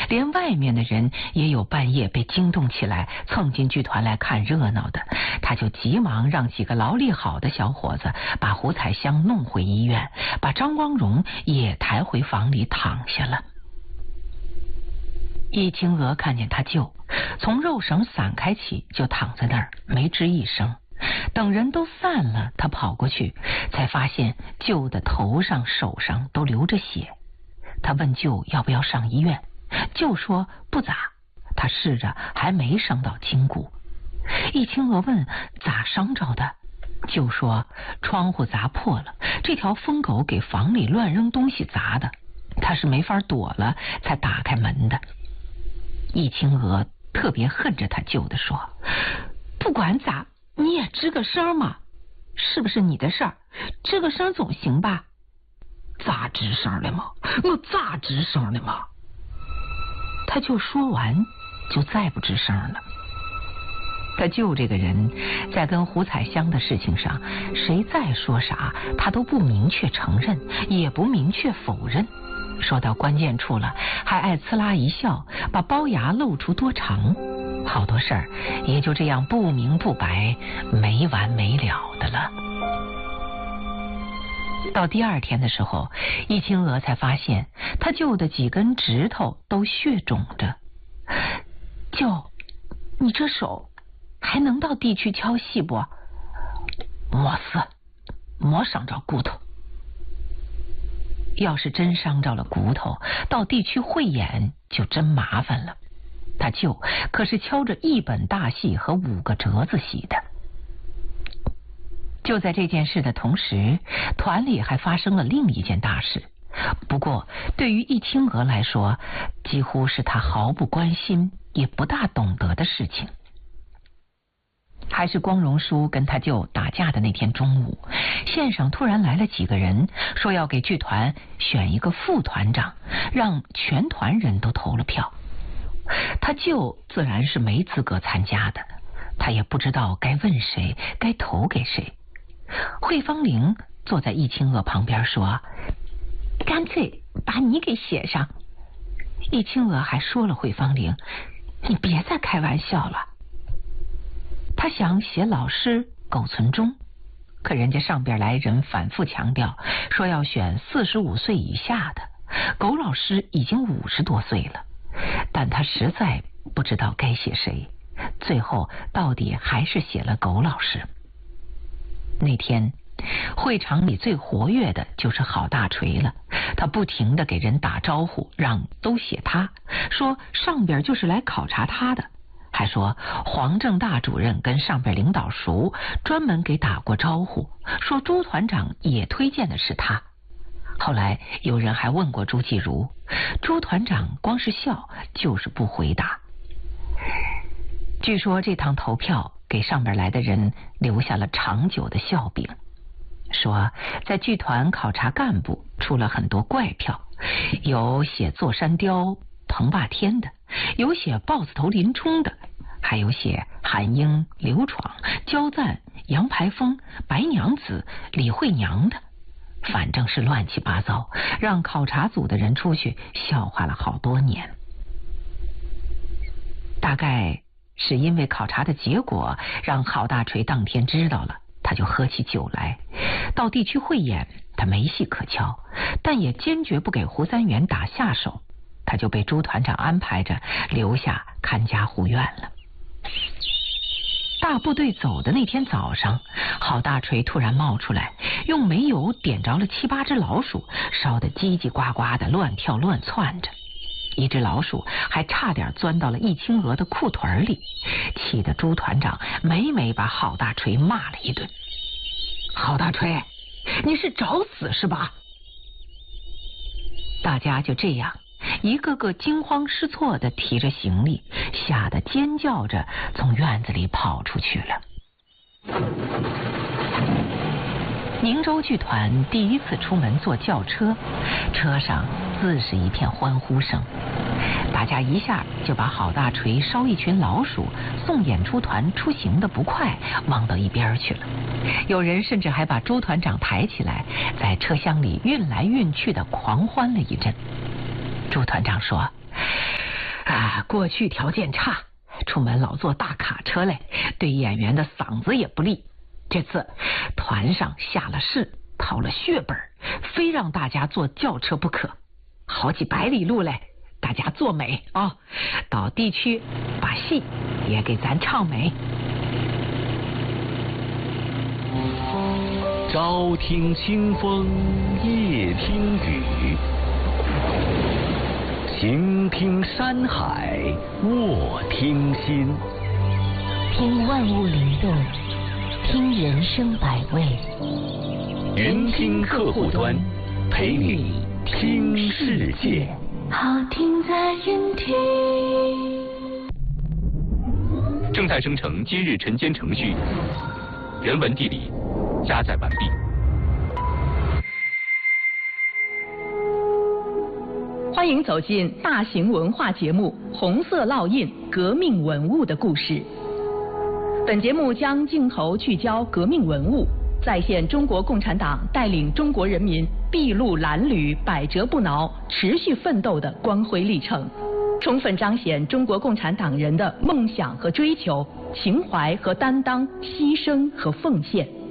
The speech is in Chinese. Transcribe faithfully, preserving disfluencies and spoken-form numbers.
连外面的人也有半夜被惊动起来蹭进剧团来看热闹的。他就急忙让几个劳力好的小伙子把胡彩香弄回医院，把张光荣也抬回房里躺下了。易清娥看见他舅从肉绳散开起就躺在那儿没吱一声，等人都散了，他跑过去才发现舅的头上手上都流着血。他问舅要不要上医院，舅说不咋，他试着还没伤到筋骨。易清娥问咋伤着的，舅说窗户砸破了，这条疯狗给房里乱扔东西砸的，他是没法躲了才打开门的。易清娥特别恨着他舅的说，不管咋你也吱个声嘛，是不是你的事儿，吱个声总行吧？咋吱声了吗？我咋吱声了吗？他就说完就再不吱声了。他舅这个人在跟胡彩香的事情上，谁再说啥他都不明确承认，也不明确否认，说到关键处了还爱呲啦一笑，把龅牙露出多长，好多事儿也就这样不明不白没完没了的了。到第二天的时候，易清娥才发现他舅的几根指头都血肿着。舅，你这手还能到地区敲戏不？没事，没伤着骨头。要是真伤着了骨头，到地区汇演就真麻烦了。他舅可是敲着一本大戏和五个折子戏的。就在这件事的同时，团里还发生了另一件大事，不过对于易清娥来说，几乎是他毫不关心也不大懂得的事情。还是光荣叔跟他舅打架的那天中午，县上突然来了几个人，说要给剧团选一个副团长，让全团人都投了票。他舅自然是没资格参加的，他也不知道该问谁，该投给谁。惠芳玲坐在易清娥旁边说，干脆把你给写上。易清娥还说了惠芳玲，你别再开玩笑了。他想写老师苟存忠，可人家上边来人反复强调说要选四十五岁以下的，苟老师已经五十多岁了，但他实在不知道该写谁，最后到底还是写了苟老师。那天会场里最活跃的就是郝大锤了，他不停地给人打招呼，让都写他，说上边就是来考察他的，还说黄正大主任跟上边领导熟，专门给打过招呼，说朱团长也推荐的是他。后来有人还问过朱继如，朱团长光是笑，就是不回答。据说这趟投票给上边来的人留下了长久的笑柄，说在剧团考察干部出了很多怪票，有写座山雕滕霸天的，有写豹子头林冲的，还有写韩英、刘闯、焦赞、杨排风、白娘子、李慧娘的，反正是乱七八糟，让考察组的人出去笑话了好多年。大概是因为考察的结果让郝大锤当天知道了，他就喝起酒来。到地区汇演他没戏可敲，但也坚决不给胡三元打下手，他就被朱团长安排着留下看家护院了。大部队走的那天早上，郝大锤突然冒出来，用煤油点着了七八只老鼠，烧得叽叽呱呱的乱跳乱窜着。一只老鼠还差点钻到了易清娥的裤腿里，气得朱团长每每把郝大锤骂了一顿。郝大锤，你是找死是吧？大家就这样一个个惊慌失措地提着行李，吓得尖叫着从院子里跑出去了。宁州剧团第一次出门坐轿车，车上自是一片欢呼声，大家一下就把郝大锤烧一群老鼠送演出团出行的不快忘到一边去了。有人甚至还把朱团长抬起来，在车厢里运来运去的狂欢了一阵。朱团长说， 啊，过去条件差，出门老坐大卡车嘞，对演员的嗓子也不利。这次团上下了事，掏了血本，非让大家坐轿车不可，好几百里路嘞，大家坐美啊、哦！到地区把戏也给咱唱美。 朝听清风，夜听雨，行听山海，卧听心， 听万物灵动，听人生百味。 云听客户端，陪你听世界。 好听在云听。 正在生成今日晨间程序，人文地理加载完毕。 欢迎走进大型文化节目《红色烙印：革命文物的故事》。本节目将镜头聚焦革命文物，再现中国共产党带领中国人民筚路蓝缕、百折不挠、持续奋斗的光辉历程，充分彰显中国共产党人的梦想和追求、情怀和担当、牺牲和奉献。